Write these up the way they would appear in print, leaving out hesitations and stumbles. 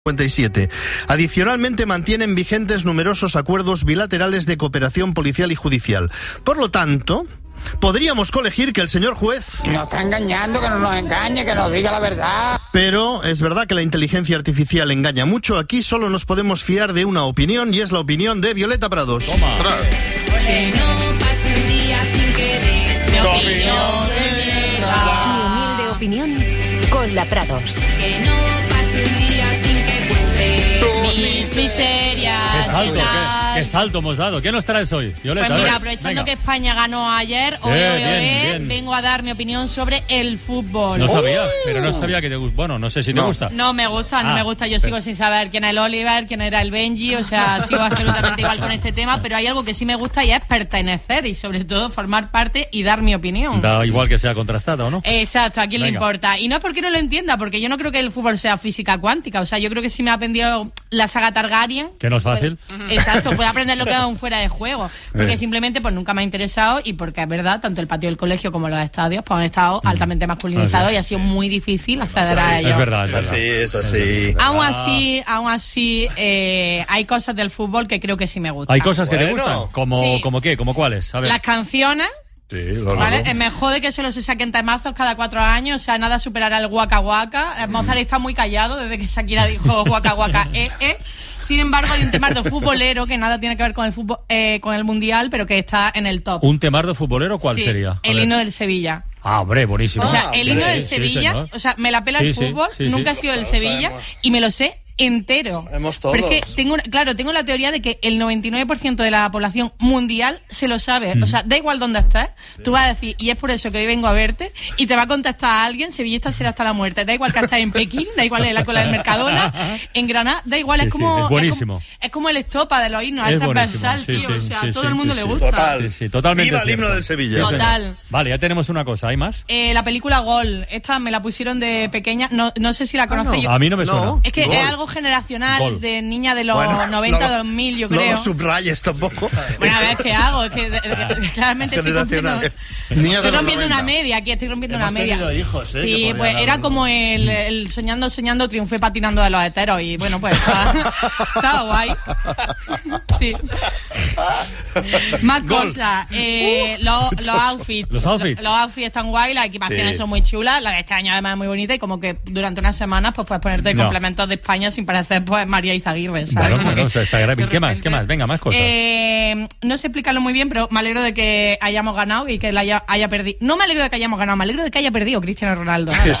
57. Adicionalmente mantienen vigentes numerosos acuerdos bilaterales de cooperación policial y judicial. Por lo tanto, podríamos colegir que el señor juez... Nos está engañando, que no nos engañe, que nos diga la verdad. Pero es verdad que la inteligencia artificial engaña mucho. Aquí solo nos podemos fiar de una opinión, y es la opinión de Violeta Prados. Toma. Que no pase un día sin que des mi opinión de mierda. Mi humilde opinión con la Prados. Que no pase un día sin que cuentes mis miserias. ¿Qué salto hemos dado? ¿Qué nos traes hoy, Violeta? Pues mira, aprovechando que España ganó ayer, bien. vengo a dar mi opinión sobre el fútbol. No sabía, pero no sabía que te gusta. Bueno, no sé si te gusta. No me gusta. Yo sigo sin saber quién es el Oliver, quién era el Benji, o sea, sigo absolutamente igual con este tema, pero hay algo que sí me gusta y es pertenecer y sobre todo formar parte y dar mi opinión. Da igual que sea contrastada, ¿o no? Exacto, ¿a quién le importa? Y no es porque no lo entienda, porque yo no creo que el fútbol sea física cuántica, o sea, yo creo que si me ha aprendido la saga Targaryen... Que no es fácil. Exacto, puedo aprender lo que es un fuera de juego, porque simplemente pues nunca me ha interesado y porque es verdad, tanto el patio del colegio como los estadios pues han estado altamente masculinizados y ha sido muy difícil acceder a ellos. Es verdad. Es así. Aún así, hay cosas del fútbol que creo que sí me gustan. ¿Hay cosas que te gustan? ¿Como qué? ¿Como cuáles? A ver. Las canciones. Sí, ¿vale? Me jode que solo se saquen temazos cada 4 años, o sea, nada superará el Waka Waka. Mozart está muy callado desde que Shakira dijo Waka Waka. Sin embargo, hay un temardo futbolero que nada tiene que ver con el fútbol, con el mundial, pero que está en el top. ¿Un temardo futbolero cuál sería? El hino del Sevilla. Hombre, buenísimo. O sea, el hino del Sevilla, o sea, me la pela el fútbol, nunca ha sido del Sevilla y me lo sé entero. Sabemos todos. Porque tengo la teoría de que el 99% de la población mundial se lo sabe. O sea, da igual dónde estés, tú vas a decir, y es por eso que hoy vengo a verte, y te va a contestar alguien, sevillista será hasta la muerte. Da igual que estés en Pekín, da igual en la cola del Mercadona, en Granada, da igual, es como... es buenísimo. Es como el estopa de los himnos, es transversal, tío. O sea, a todo el mundo le gusta. Total. Totalmente. Viva el himno del Sevilla. Total. Vale, ya tenemos una cosa, ¿hay más? La película Gol, esta me la pusieron de pequeña, no sé si la conocéis. A mí no me suena. Es que Gol. es algo generacional. Gol. De niña de los 90, 2000, yo creo. No subrayes tampoco. Bueno, a ver, ¿qué hago? Es que claramente estoy rompiendo una media aquí, estoy rompiendo una media. Tenido hijos, sí, pues era como el soñando, triunfé patinando de los heteros y bueno, pues estaba guay. Sí. Más cosas. Los outfits. Los outfits están guay, las equipaciones son muy chulas, la de este año además es muy bonita y como que durante unas semanas pues puedes ponerte complementos de España sin parecer pues María Izaguirre, ¿sabes? Bueno, ¿Qué más? Venga, más cosas. No sé explicarlo muy bien, pero me alegro de que hayamos ganado y que la haya perdido. No me alegro de que hayamos ganado, me alegro de que haya perdido Cristiano Ronaldo. Sí,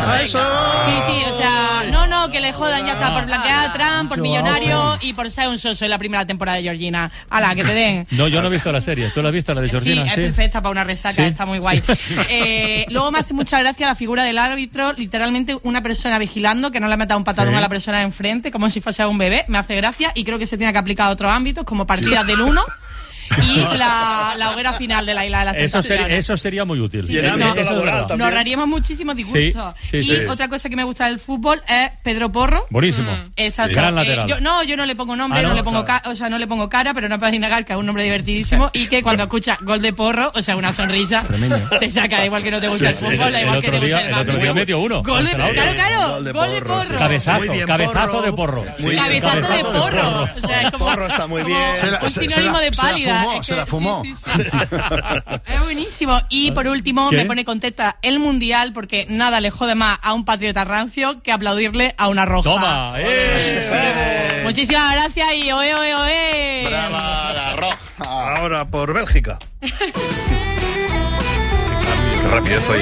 o sea, no, que le jodan ya está por blanquear a Trump, por millonario y por ser un soso en la primera temporada de Georgina. ¡Hala, que te den! No, yo no he visto la serie. ¿Tú la has visto, la de Georgina? Sí, es perfecta para una resaca, está muy guay. Luego me hace mucha gracia la figura del árbitro, literalmente una persona vigilando, que no le meta un patadón a la persona de enfrente, como si fuese un bebé, me hace gracia y creo que se tiene que aplicar a otros ámbitos, como partidas del 1 y la hoguera final de la Isla de las Tentaciones. Eso sería muy útil. Y el ámbito laboral también. Nos ahorraríamos muchísimos disgustos. Y otra cosa que me gusta del fútbol es Pedro Porro. Buenísimo. Exacto. Gran lateral. Yo no le pongo nombre, no le pongo no le pongo cara, pero no puedes negar que es un nombre divertidísimo y que cuando escuchas gol de Porro, o sea, una sonrisa, te saca, da igual que no te guste el fútbol, da igual que te guste el otro día metió uno. Gol de Porro. Cabezazo de Porro. Cabezazo de Porro. O sea, es como Porro está muy bien. Un sinónimo de pálida. Se la fumó. Sí. Es buenísimo. Y por último, me pone contenta el Mundial porque nada le jode más a un patriota rancio que aplaudirle a una roja. ¡Toma! Muchísimas gracias y oe. Brava la roja. Ahora por Bélgica. Qué rápido estoy,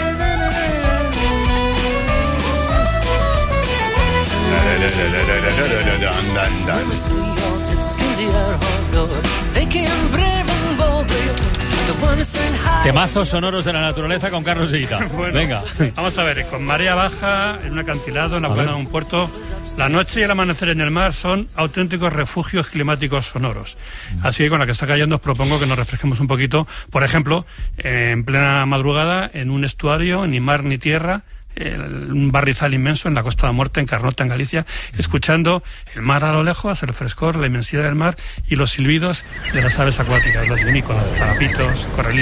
Temazos sonoros de la naturaleza con Carlos Higuita. Bueno, venga. Vamos a ver, con marea baja, en un acantilado, en la buena de un puerto, la noche y el amanecer en el mar son auténticos refugios climáticos sonoros. Así que con la que está cayendo os propongo que nos refresquemos un poquito. Por ejemplo, en plena madrugada, en un estuario, ni mar ni tierra, un barrizal inmenso en la Costa de la Muerte, en Carnota, en Galicia, escuchando el mar a lo lejos, el frescor, la inmensidad del mar y los silbidos de las aves acuáticas, los vinícolas, zarapitos, correlitos.